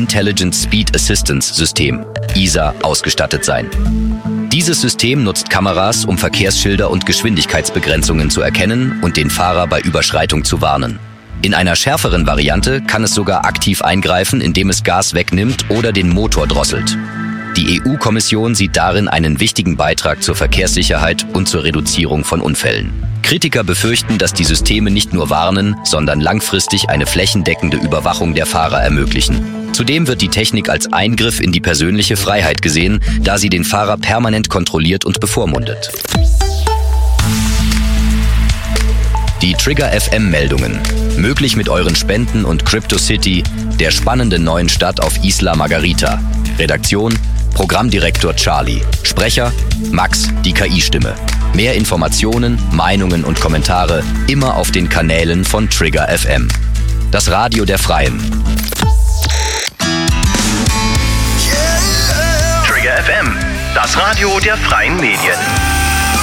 Intelligent Speed Assistance System, ISA, ausgestattet sein. Dieses System nutzt Kameras, um Verkehrsschilder und Geschwindigkeitsbegrenzungen zu erkennen und den Fahrer bei Überschreitung zu warnen. In einer schärferen Variante kann es sogar aktiv eingreifen, indem es Gas wegnimmt oder den Motor drosselt. Die EU-Kommission sieht darin einen wichtigen Beitrag zur Verkehrssicherheit und zur Reduzierung von Unfällen. Kritiker befürchten, dass die Systeme nicht nur warnen, sondern langfristig eine flächendeckende Überwachung der Fahrer ermöglichen. Zudem wird die Technik als Eingriff in die persönliche Freiheit gesehen, da sie den Fahrer permanent kontrolliert und bevormundet. Die Trigger FM-Meldungen. Möglich mit euren Spenden und CryptoCity, der spannenden neuen Stadt auf Isla Margarita. Redaktion: Programmdirektor Charlie. Sprecher: Max, die KI-Stimme. Mehr Informationen, Meinungen und Kommentare immer auf den Kanälen von Trigger FM. Das Radio der Freien. Trigger FM, das Radio der Freien Medien.